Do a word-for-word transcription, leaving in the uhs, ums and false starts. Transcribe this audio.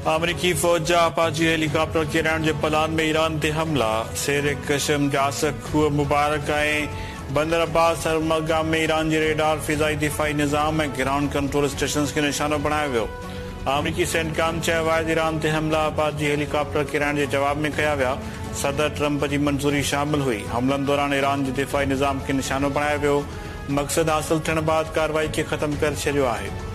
अमरीकी फौज जा अपाची हेलीकॉप्टर किरण जे प्लान में ईरान ते हमला शेर कशम जासक खूह मुबारक ऐं बंदर अब्बास सरमगाम में ईरान जे रेडार फिज़ाई दिफ़ाई निज़ाम ऐं ग्राउंड कंट्रोल स्टेशन खे निशानो बणायो वियो। अमरीकी सेंटकॉम चयो आहे त ईरान ते हमला अपाची हेलीकॉप्टर किरण जे जवाब में कया विया। सदर ट्रंप जी मंज़ूरी शामिल हुई। हमलनि दौरान ईरान जे दिफ़ाई निज़ाम खे निशानो बणायो वियो। मक़सद हासिल थियण बाद कार्रवाई खे ख़त्म करे छॾियो आहे।